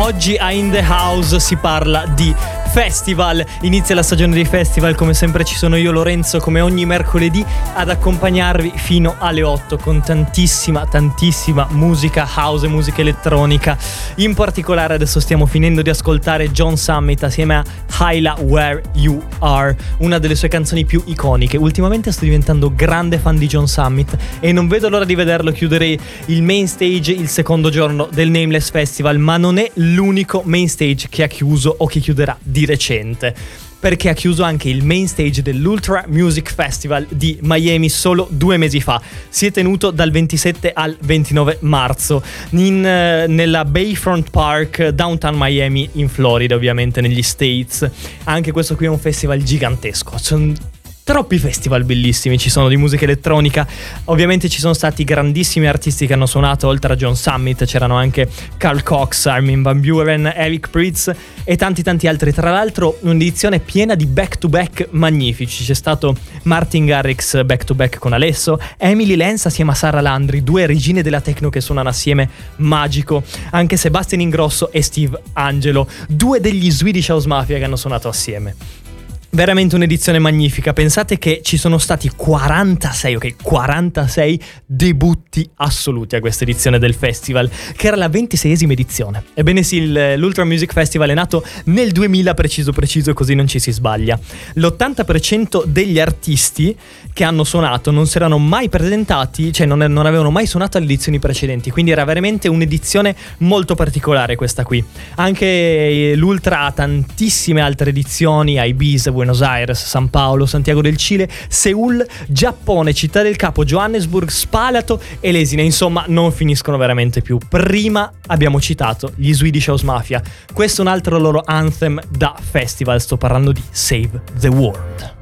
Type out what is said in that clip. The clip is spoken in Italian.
Oggi a In The House si parla di festival. Inizia la stagione dei festival, come sempre ci sono io, Lorenzo, come ogni mercoledì ad accompagnarvi fino alle 8 con tantissima musica house e musica elettronica. In particolare adesso stiamo finendo di ascoltare John Summit assieme a Hyla Where You Are, una delle sue canzoni più iconiche. Ultimamente sto diventando grande fan di John Summit e non vedo l'ora di vederlo chiudere il main stage il secondo giorno del Nameless Festival, ma non è l'unico main stage che ha chiuso o che chiuderà di recente, perché ha chiuso anche il main stage dell'Ultra Music Festival di Miami solo 2 mesi fa. Si è tenuto dal 27 al 29 marzo nella Bayfront Park, downtown Miami, in Florida, ovviamente negli States. Anche questo qui è un festival gigantesco. Troppi festival bellissimi ci sono di musica elettronica. Ovviamente ci sono stati grandissimi artisti che hanno suonato. Oltre a John Summit c'erano anche Carl Cox, Armin van Buuren, Eric Prydz e tanti altri. Tra l'altro un'edizione piena di back to back magnifici. C'è stato Martin Garrix back to back con Alesso, Emily Lenz assieme a Sara Landry, 2 regine della techno che suonano assieme, magico. Anche Sebastian Ingrosso e Steve Angelo, 2 degli Swedish House Mafia che hanno suonato assieme. Veramente un'edizione magnifica. Pensate che ci sono stati 46 debutti assoluti a questa edizione del festival, che era la 26esima edizione. Ebbene sì, l'Ultra Music Festival è nato nel 2000 preciso, così non ci si sbaglia. L'80% degli artisti che hanno suonato non si erano mai presentati, cioè non avevano mai suonato alle edizioni precedenti, quindi era veramente un'edizione molto particolare questa qui. Anche l'Ultra ha tantissime altre edizioni, a Ibiza, Buenos Aires, San Paolo, Santiago del Cile, Seul, Giappone, Città del Capo, Johannesburg, Spalato e Lesina. Insomma, non finiscono veramente più. Prima abbiamo citato gli Swedish House Mafia. Questo è un altro loro anthem da festival. Sto parlando di Save the World.